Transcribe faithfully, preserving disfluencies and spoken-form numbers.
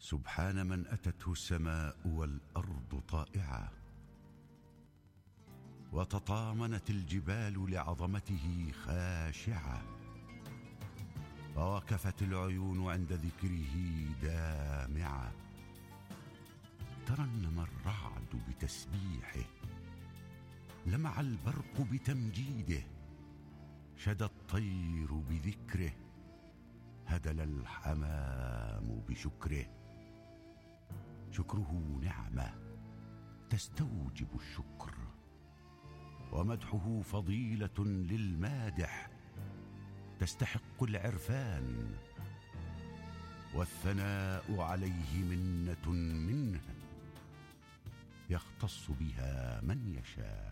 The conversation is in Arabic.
سبحان من أتته السماء والأرض طائعة، وتطامنت الجبال لعظمته خاشعة، ووقفت العيون عند ذكره دامعة. ترنم الرعد بتسبيحه، لمع البرق بتمجيده، شدى الطير بذكره، هدل الحمام بشكره. شكره نعمة تستوجب الشكر، ومدحه فضيلة للمادح تستحق العرفان، والثناء عليه منة منه يختص بها من يشاء.